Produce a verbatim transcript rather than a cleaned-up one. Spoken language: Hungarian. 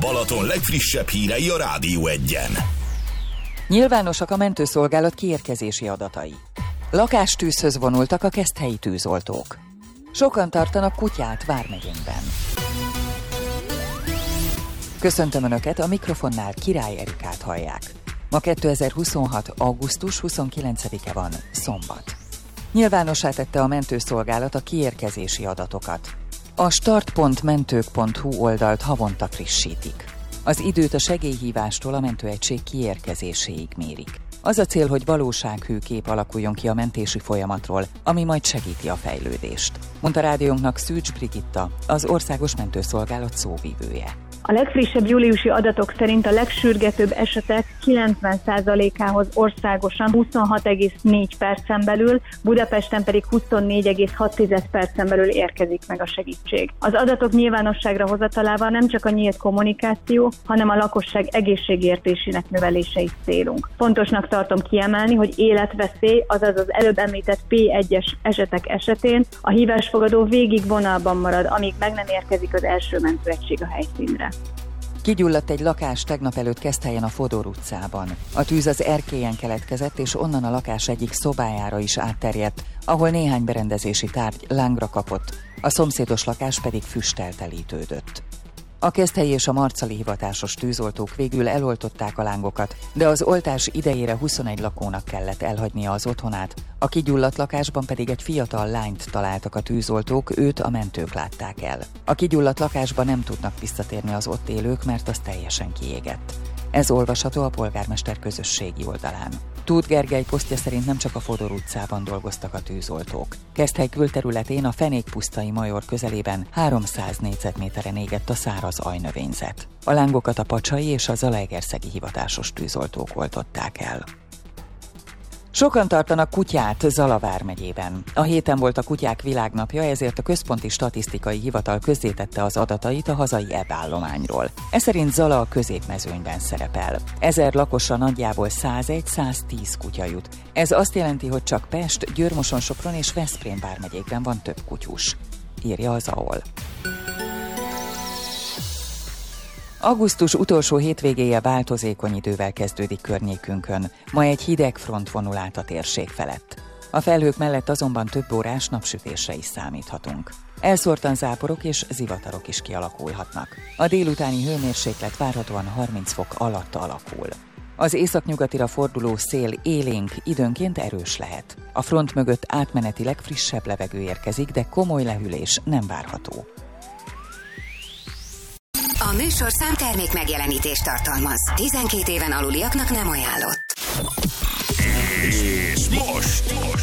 Balaton legfrissebb hírei a Rádió Egyen. Nyilvánosak a mentőszolgálat kiérkezési adatai. Lakástűzhöz vonultak a keszthelyi tűzoltók. Sokan tartanak kutyát Vármegyénkben. Köszöntöm Önöket, a mikrofonnál Király Erikát hallják. Ma kétezer-huszonhat. augusztus huszonkilencedike van, szombat. Nyilvánossá tette a mentőszolgálat a kiérkezési adatokat. A start pont mentők pont hu oldalt havonta frissítik. Az időt a segélyhívástól a mentőegység kiérkezéséig mérik. Az a cél, hogy valósághű kép alakuljon ki a mentési folyamatról, ami majd segíti a fejlődést, mondta rádiónknak Szűcs Brigitta, az Országos Mentőszolgálat szóvivője. A legfrissebb júliusi adatok szerint a legsürgetőbb esetek kilencven százalékához országosan huszonhat egész négy percen belül, Budapesten pedig huszonnégy egész hat percen belül érkezik meg a segítség. Az adatok nyilvánosságra hozatalával nem csak a nyílt kommunikáció, hanem a lakosság egészségértésének növelése is célunk. Fontosnak tartom kiemelni, hogy életveszély, azaz az előbb említett pé egyes esetek esetén a hívásfogadó végig vonalban marad, amíg meg nem érkezik az első mentőegység a helyszínre. Kigyulladt egy lakás tegnap előtt Keszthelyen a Fodor utcában. A tűz az erkélyen keletkezett, és onnan a lakás egyik szobájára is átterjedt, ahol néhány berendezési tárgy lángra kapott, a szomszédos lakás pedig füsttel telítődött. A keszthelyi és a marcali hivatásos tűzoltók végül eloltották a lángokat, de az oltás idejére huszonegy lakónak kellett elhagynia az otthonát, a kigyulladt lakásban pedig egy fiatal lányt találtak a tűzoltók, őt a mentők látták el. A kigyulladt lakásban nem tudnak visszatérni az ott élők, mert az teljesen kiégett. Ez olvasható a polgármester közösségi oldalán. Tóth Gergely posztja szerint nem csak a Fodor utcában dolgoztak a tűzoltók. Keszthely külterületén a Fenékpusztai Major közelében háromszáz négyzetméteren égett a száraz ajnövényzet. A lángokat a pacsai és a zalaegerszegi hivatásos tűzoltók oltották el. Sokan tartanak kutyát Zala vármegyében. A héten volt a kutyák világnapja, ezért a Központi Statisztikai Hivatal közzétette az adatait a hazai ebbállományról. Ez szerint Zala a középmezőnyben szerepel. Ezer lakosra nagyjából százegy-száztíz kutya jut. Ez azt jelenti, hogy csak Pest, Győr-Moson-Sopron és Veszprém vármegyékben van több kutyus, írja az á o el. Augusztus utolsó hétvégéje változékony idővel kezdődik környékünkön. Ma egy hideg front vonul át a térség felett. A felhők mellett azonban több órás napsütésre is számíthatunk. Elszórtan záporok és zivatarok is kialakulhatnak. A délutáni hőmérséklet várhatóan harminc fok alatt alakul. Az északnyugatira forduló szél élénk, időnként erős lehet. A front mögött átmenetileg frissebb levegő érkezik, de komoly lehűlés nem várható. A műsor számtermék megjelenítést tartalmaz. tizenkét éven aluliaknak nem ajánlott. És most